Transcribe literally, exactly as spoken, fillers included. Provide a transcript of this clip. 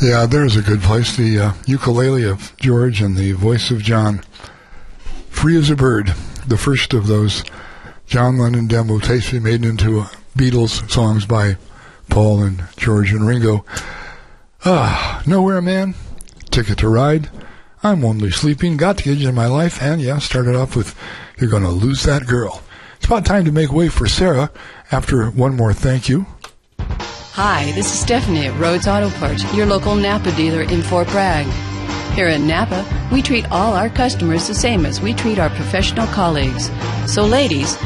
Yeah, there's a good place. The uh, ukulele of George and the voice of John. Free as a Bird, the first of those John Lennon demo tapes he made into Beatles songs by Paul and George and Ringo. Ah, Nowhere Man, Ticket to Ride, I'm Only Sleeping, Got to Get You in My Life, and yeah, started off with You're Gonna Lose That Girl. It's about time to make way for Sarah after one more thank you. Hi, this is Stephanie at Rhodes Auto Parts, your local Napa dealer in Fort Bragg. Here at Napa, we treat all our customers the same as we treat our professional colleagues. So ladies,